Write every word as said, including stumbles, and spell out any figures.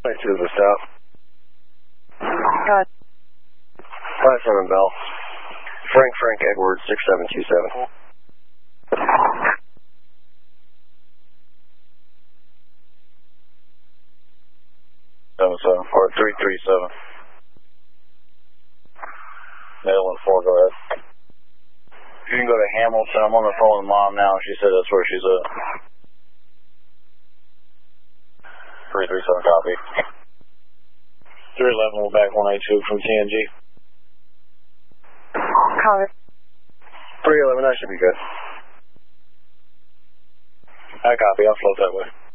Right to the south. God. five seven Bell. Frank Frank Edwards, six seven two seven. seven seven four three three seven. Mail one four, go ahead. You can go to Hamilton. I'm on the phone with Mom now. She said that's where she's at. three three seven copy. three eleven will back one eight two from T N G. Copy. three eleven, that should be good. I copy. I'll float that way.